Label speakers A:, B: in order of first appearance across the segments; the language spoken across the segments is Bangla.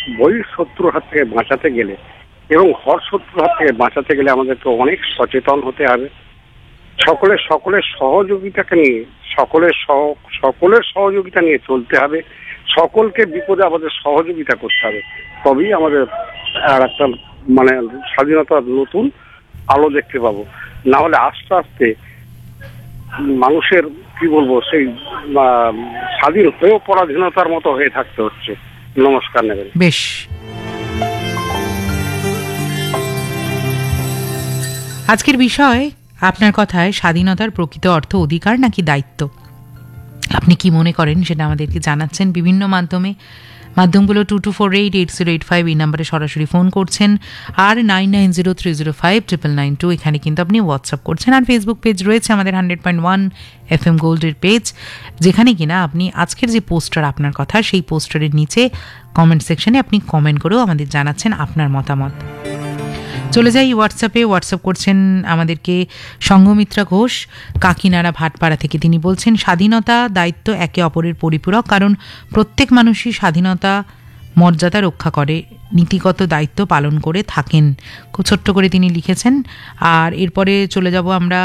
A: বহিঃশত্রুর হাত থেকে বাঁচাতে গেলে এবং ঘর শত্রুর হাত থেকে বাঁচাতে গেলে আমাদেরকে অনেক সচেতন হতে হবে। সকলের সহযোগিতাকে নিয়ে সকলের সহযোগিতা নিয়ে চলতে হবে। সকলকে বিপদে আমাদের সহযোগিতা করতে হবে, তবেই আমাদের আর একটা মানে স্বাধীনতার নতুন আলো দেখতে পাবো। না হলে আস্তে আস্তে মানুষের কি বলবো সেই স্বাধীন হয়েও পরাধীনতার মতো হয়ে থাকতে হচ্ছে। নমস্কার নেবেন।
B: বেশ, আজকের বিষয় আপনার কথায় স্বাধীনতার প্রকৃত অর্থ অধিকার নাকি দায়িত্ব? আপনি কি মনে করেন সেটা আমাদেরকে জানাচ্ছেন বিভিন্ন মাধ্যমগুলো 22488085 এই নাম্বারে সরাসরি ফোন করছেন, আর 9903059992 এখানে কিন্তু আপনি হোয়াটসঅ্যাপ করছেন। আর ফেসবুক পেজ রয়েছে আমাদের 100.1 FM গোল্ডের পেজ, যেখানে কিনা আপনি আজকের যে পোস্টার আপনার কথা সেই পোস্টারের নিচে কমেন্ট সেকশনে আপনি কমেন্ট করেও আমাদের জানাচ্ছেন আপনার মতামত। চলে যাই হোয়াটসঅ্যাপে। হোয়াটসঅ্যাপ করছেন আমাদেরকে সংঘমিত্রা ঘোষ কাকিনাড়া ভাটপাড়া থেকে। তিনি বলছেন, স্বাধীনতা দায়িত্ব একে অপরের পরিপূরক, কারণ প্রত্যেক মানুষই স্বাধীনতা মর্যাদা রক্ষা করে, নীতিগত দায়িত্ব পালন করে থাকেন। খুব ছোট্ট করে তিনি লিখেছেন। আর এরপরে চলে যাব আমরা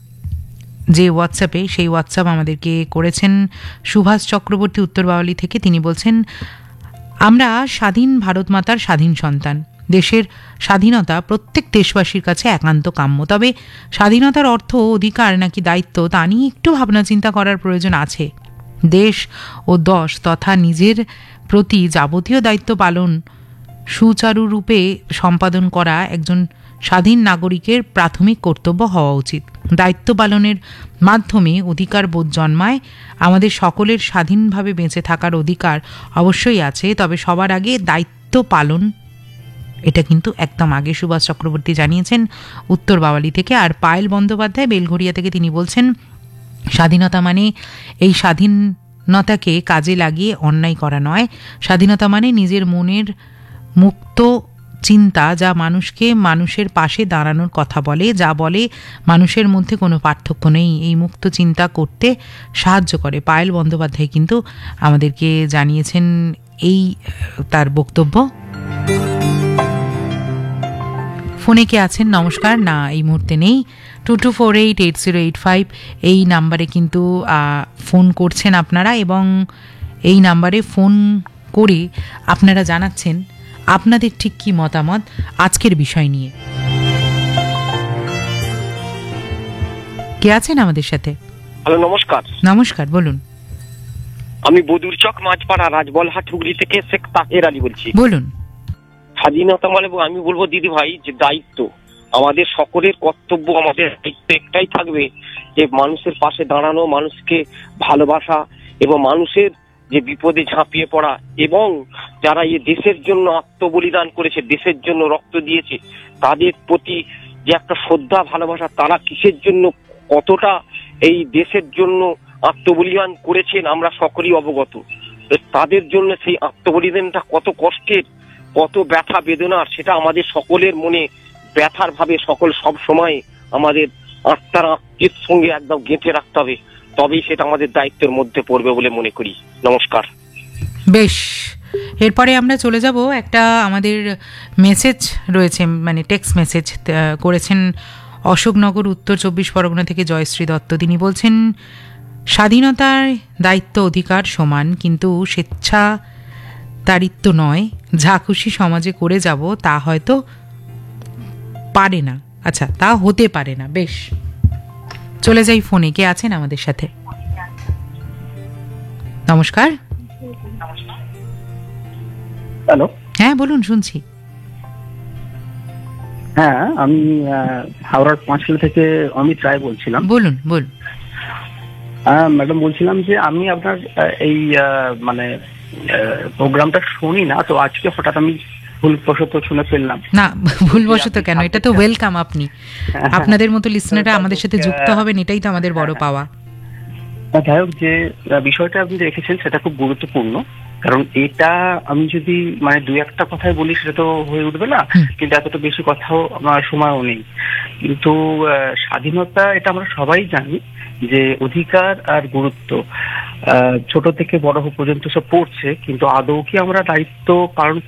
B: যে হোয়াটসঅ্যাপে, সেই হোয়াটসঅ্যাপ আমাদেরকে করেছেন সুভাষ চক্রবর্তী উত্তর বাওয়ালি থেকে। তিনি বলছেন, আমরা স্বাধীন ভারত মাতার স্বাধীন সন্তান। দেশের স্বাধীনতা প্রত্যেক দেশবাসীর কাছে একান্ত কাম্য। তবে স্বাধীনতার অর্থ অধিকার নাকি দায়িত্ব তা নিয়ে একটু ভাবনা চিন্তা করার প্রয়োজন আছে। দেশ ও দশ তথা নিজের প্রতি যাবতীয় দায়িত্ব পালন সুচারুরূপে সম্পাদন করা একজন স্বাধীন নাগরিকের প্রাথমিক কর্তব্য হওয়া উচিত। দায়িত্ব পালনের মাধ্যমে অধিকার বোধ জন্মায়। আমাদের সকলের স্বাধীনভাবে বেঁচে থাকার অধিকার অবশ্যই আছে, তবে সবার আগে দায়িত্ব পালন, এটা কিন্তু একদম আগে সুভাষ চক্রবর্তী জানিয়েছেন উত্তর বাওয়ালি থেকে। আর পায়েল বন্দ্যোপাধ্যায় বেলঘরিয়া থেকে তিনি বলছেন, স্বাধীনতা মানে এই স্বাধীনতাকে কাজে লাগিয়ে অন্যায় করা নয়। স্বাধীনতা মানে নিজের মনের মুক্ত চিন্তা, যা মানুষকে মানুষের পাশে দাঁড়ানোর কথা বলে, যা বলে মানুষের মধ্যে কোনো পার্থক্য নেই, এই মুক্ত চিন্তা করতে সাহায্য করে। পায়েল বন্দ্যোপাধ্যায় কিন্তু আমাদেরকে জানিয়েছেন এই তার বক্তব্য। ফোনে কে আছেন? নমস্কার। না, এই মুহূর্তে নেই। 22488085 এই নাম্বারে কিন্তু ফোন করছেন আপনারা, এবং এই নাম্বারে ফোন করে আপনারা জানাচ্ছেন আপনাদের ঠিক কি মতামত আজকের বিষয় নিয়ে। কে আছেন আমাদের সাথে?
C: হ্যালো, নমস্কার।
B: নমস্কার, বলুন।
C: আমি বদুরচক মাঝপাড়া রাজবলহাট হুগলি থেকে শেখ তাহের আলী বলছি।
B: বলুন।
C: স্বাধীনতা মানে আমি বলবো দিদি ভাই যে দায়িত্ব, আমাদের সকলের কর্তব্য, আমাদের দায়িত্ব একটাই থাকবে যে মানুষের পাশে দাঁড়ানো, মানুষকে ভালোবাসা এবং মানুষের যে বিপদে ঝাঁপিয়ে পড়া, এবং যারা এই দেশের জন্য আত্মবলিদান করেছে, দেশের জন্য রক্ত দিয়েছে, তাদের প্রতি যে একটা শ্রদ্ধা ভালোবাসা, তারা কিসের জন্য কতটা এই দেশের জন্য আত্মবলিদান করেছেন আমরা সকলেই অবগত। তাদের জন্য সেই আত্মবলিদানটা কত কষ্টের, কত ব্যথা বেদনার, সেটা আমাদের সকলের মনে ব্যথার ভাবে সব সময় আমাদের আত্মার আত্মীর সঙ্গে একদম গেঁথে রাখতে হবে, তবেই সেটা আমাদের দায়িত্বের মধ্যে পড়বে বলে মনে করি। নমস্কার।
B: বেশ, এরপরে আমরা চলে যাব, একটা আমাদের মেসেজ রয়েছে, মানে টেক্সট মেসেজ করেছেন অশোকনগর উত্তর 24 পরগনা থেকে জয়শ্রী দত্ত। তিনি বলছেন, স্বাধীনতার দায়িত্ব অধিকার সমান, কিন্তু স্বেচ্ছাচারিত্ব নয়। যা খুশি সমাজে করে যাব তা হয়তো পারে না, আচ্ছা তা হতে পারে না। বেশ, চলে যাই ফোনে। কে আছেন আমাদের সাথে? নমস্কার।
D: হ্যালো,
B: হ্যাঁ বলুন, শুনছি।
D: হ্যাঁ, আমি হাওড়ার পাঁচশিলা থেকে অমিত রায় বলছিলাম।
B: বলুন বলুন।
D: ম্যাডাম, বলছিলাম যে আমি আপনার এই মানে প্রোগ্রামটা শুনি না, তো আজকে হঠাৎ আমি ভুলবশত শুনে ফেললাম।
B: না, ভুলবশত কেন, এটা তো ওয়েলকাম। আপনি আপনাদের মতো লিসনাররা আমাদের সাথে যুক্ত হবেন, এটাই তো আমাদের বড় পাওয়া।
D: যাই হোক, যে বিষয়টা আপনি রেখেছেন সেটা খুব গুরুত্বপূর্ণ, কারণ এটা আমি যদি মানে দুই একটা কথাই বলি সেটা তো হয়ে উঠবে না, কিন্তু এতটা বেশি কথাও আমার সময়ও নেই। কিন্তু স্বাধীনতা এটা আমরা সবাই জানি যে অধিকার আর গুরুত্ব ছোট থেকে বড় পর্যন্ত সব পড়ছে, কিন্তু আদৌ কি আমরা দায়িত্ব পালন